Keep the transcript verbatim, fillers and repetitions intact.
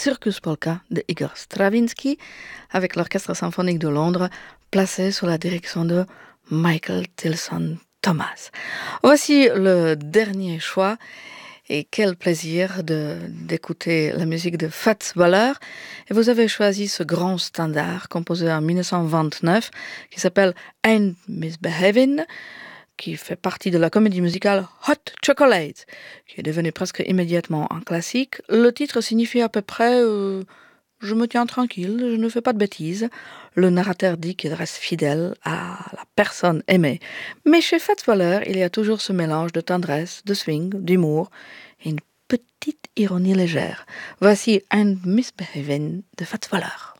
Circus Polka de Igor Stravinsky avec l'Orchestre symphonique de Londres placé sous la direction de Michael Tilson Thomas. Voici le dernier choix et quel plaisir de, d'écouter la musique de Fats Waller. Et vous avez choisi ce grand standard composé en dix-neuf cent vingt-neuf qui s'appelle Ain't Misbehavin', qui fait partie de la comédie musicale Hot Chocolate, qui est devenue presque immédiatement un classique. Le titre signifie à peu près euh, « Je me tiens tranquille, je ne fais pas de bêtises ». Le narrateur dit qu'il reste fidèle à la personne aimée. Mais chez Fats Waller, il y a toujours ce mélange de tendresse, de swing, d'humour et une petite ironie légère. Voici Ain't Misbehavin' de Fats Waller.